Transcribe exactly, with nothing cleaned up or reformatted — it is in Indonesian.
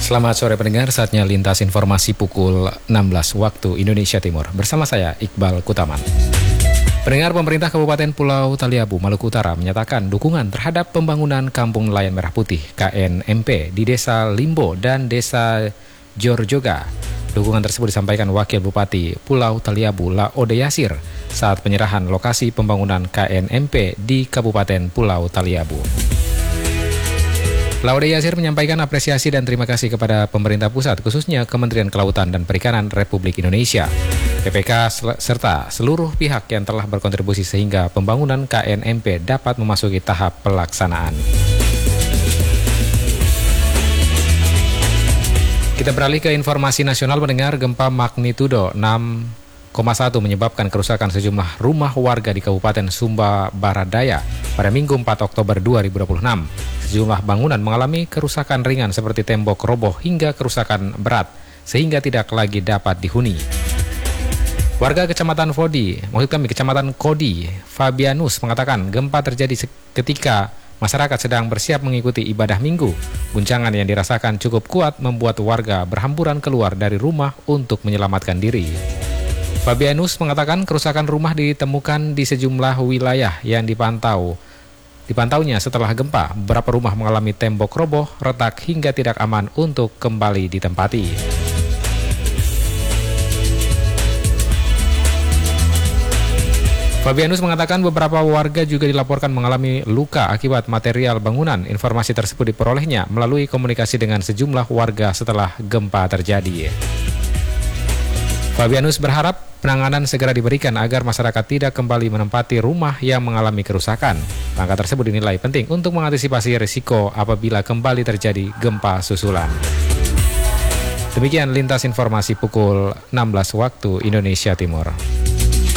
Selamat sore pendengar, saatnya lintas informasi pukul enam belas waktu Indonesia Timur. Bersama saya Iqbal Kutaman. Pendengar, pemerintah Kabupaten Pulau Taliabu, Maluku Utara menyatakan dukungan terhadap pembangunan Kampung Nelayan Merah Putih K N M P di Desa Limbo dan Desa Jorjoga. Dukungan tersebut disampaikan Wakil Bupati Pulau Taliabu Laode Yasir saat penyerahan lokasi pembangunan K N M P di Kabupaten Pulau Taliabu. Laode Yasir menyampaikan apresiasi dan terima kasih kepada pemerintah pusat, khususnya Kementerian Kelautan dan Perikanan Republik Indonesia, P P K, serta seluruh pihak yang telah berkontribusi sehingga pembangunan K N M P dapat memasuki tahap pelaksanaan. Kita beralih ke informasi nasional. Mendengar gempa magnitudo enam koma satu menyebabkan kerusakan sejumlah rumah warga di Kabupaten Sumba Barat Daya pada Minggu empat Oktober dua ribu dua puluh enam. Sejumlah bangunan mengalami kerusakan ringan seperti tembok roboh hingga kerusakan berat sehingga tidak lagi dapat dihuni. Warga Kecamatan Fodi, maksud kami Kecamatan Kodi, Fabianus mengatakan gempa terjadi ketika masyarakat sedang bersiap mengikuti ibadah minggu. Guncangan yang dirasakan cukup kuat membuat warga berhamburan keluar dari rumah untuk menyelamatkan diri. Fabianus mengatakan kerusakan rumah ditemukan di sejumlah wilayah yang dipantau. Dipantaunya setelah gempa, beberapa rumah mengalami tembok roboh, retak hingga tidak aman untuk kembali ditempati. Fabianus mengatakan beberapa warga juga dilaporkan mengalami luka akibat material bangunan. Informasi tersebut diperolehnya melalui komunikasi dengan sejumlah warga setelah gempa terjadi. Fabianus berharap penanganan segera diberikan agar masyarakat tidak kembali menempati rumah yang mengalami kerusakan. Langkah tersebut dinilai penting untuk mengantisipasi risiko apabila kembali terjadi gempa susulan. Demikian lintas informasi pukul enam belas waktu Indonesia Timur.